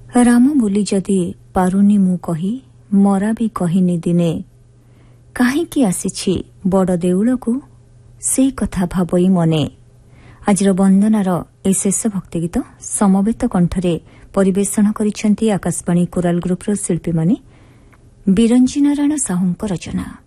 ରାମ ବୋଲି ଯଦି ପାରୁନି ମୁଁ କହି ମରା ବି କହିନି ଦିନେ କାହିଁକି ଆସିଛି ବଡ଼ ଦେଉଳକୁ ସେଇ କଥା ଭାବଇ ମନେ। ଆଜିର ବନ୍ଦନାର ଏହି ଶେଷ ଭକ୍ତିଗୀତ ସମବେତ କଣ୍ଠରେ ପରିବେଷଣ କରିଛନ୍ତି ଆକାଶବାଣୀ କୋରାଲ ଗ୍ରୁପ୍ର ଶିଳ୍ପୀମାନେ। ବିରଞ୍ଜି ନାରାୟଣ ସାହୁଙ୍କ ରଚନା।